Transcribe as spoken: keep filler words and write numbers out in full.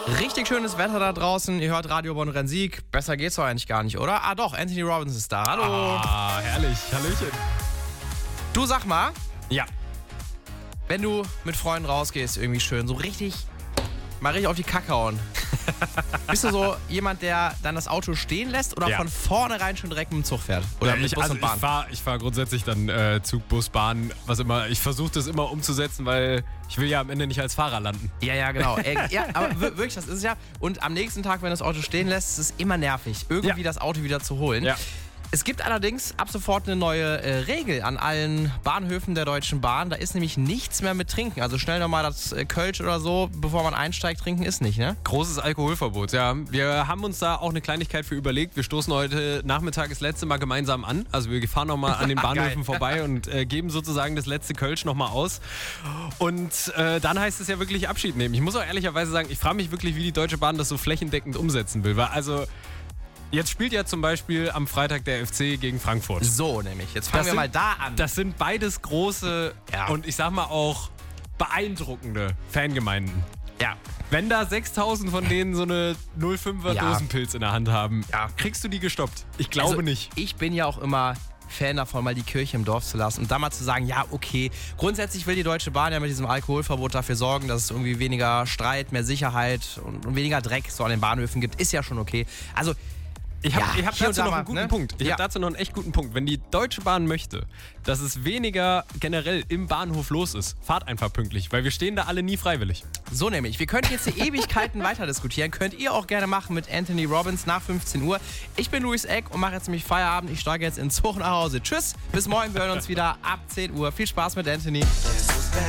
Richtig schönes Wetter da draußen. Ihr hört Radio Bonn-Rhein-Sieg. Besser geht's doch eigentlich gar nicht, oder? Ah doch, Anthony Robbins ist da. Hallo. Ah, herrlich. Hallöchen. Du sag mal, Ja. wenn du mit Freunden rausgehst, irgendwie schön, so richtig, mal richtig auf die Kacke hauen. Bist du so jemand, der dann das Auto stehen lässt oder Ja. von vornherein schon direkt mit dem Zug fährt? Oder Ja, mit ich, Bus also und Bahn? ich fahre ich fahr grundsätzlich dann äh, Zug, Bus, Bahn, was immer. Ich versuche das immer umzusetzen, weil ich will ja am Ende nicht als Fahrer landen. Ja, ja, genau. Äh, ja, aber wir- wirklich, das ist es ja. Und am nächsten Tag, wenn das Auto stehen lässt, ist es immer nervig, irgendwie Ja. das Auto wieder zu holen. Ja. Es gibt allerdings ab sofort eine neue äh, Regel an allen Bahnhöfen der Deutschen Bahn. Da ist nämlich nichts mehr mit Trinken. Also schnell nochmal das äh, Kölsch oder so, bevor man einsteigt, trinken ist nicht, ne? Großes Alkoholverbot, ja. Wir haben uns da auch eine Kleinigkeit für überlegt. Wir stoßen heute Nachmittag das letzte Mal gemeinsam an. Also wir fahren nochmal an den Bahnhöfen vorbei und äh, geben sozusagen das letzte Kölsch nochmal aus. Und äh, dann heißt es ja wirklich Abschied nehmen. Ich muss auch ehrlicherweise sagen, ich frage mich wirklich, wie die Deutsche Bahn das so flächendeckend umsetzen will. Weil also jetzt spielt ja zum Beispiel am Freitag der F C gegen Frankfurt. So nämlich. Jetzt fangen Das wir sind- mal da an. Das sind beides große Ja. und ich sag mal auch beeindruckende Fangemeinden. ja. Wenn da sechstausend von denen so eine null Komma fünfer Ja. Dosenpilz in der Hand haben, Ja. kriegst du die gestoppt? Ich glaube Also, nicht. Ich bin ja auch immer Fan davon, mal die Kirche im Dorf zu lassen und da mal zu sagen, ja, okay, grundsätzlich will die Deutsche Bahn ja mit diesem Alkoholverbot dafür sorgen, dass es irgendwie weniger Streit, mehr Sicherheit und, und weniger Dreck so an den Bahnhöfen gibt. Ist ja schon okay. Also, Ich habe Ja, ich hab hier und dazu da noch mal, einen guten ne? Punkt. Ich Ja. habe dazu noch einen echt guten Punkt. Wenn die Deutsche Bahn möchte, dass es weniger generell im Bahnhof los ist, fahrt einfach pünktlich, weil wir stehen da alle nie freiwillig. so nämlich. Wir könnten jetzt die Ewigkeiten weiter diskutieren. Könnt ihr auch gerne machen mit Anthony Robbins nach fünfzehn Uhr. Ich bin Luis Eck und mache jetzt nämlich Feierabend. Ich steige jetzt in den Zug nach Hause. Tschüss, bis morgen. Wir hören uns wieder ab zehn Uhr. Viel Spaß mit Anthony.